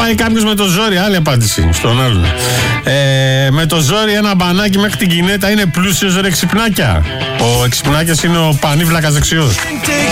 πάει κάποιος με το ζόρι, άλλη απάντηση στον άλλον. Με το ζόρι ένα μπανάκι μέχρι την κινέτα είναι πλούσιος ρε ξυπνάκια. Ο εξυπνάκιας είναι ο πανίβλακας δεξιός.